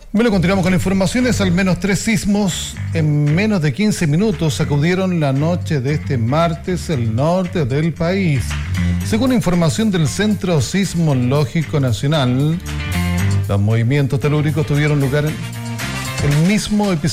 Bueno, continuamos con informaciones. Al menos 3 sismos en menos de 15 minutos sacudieron la noche de este martes el norte del país. Según información del Centro Sismológico Nacional, los movimientos telúricos tuvieron lugar en el mismo episodio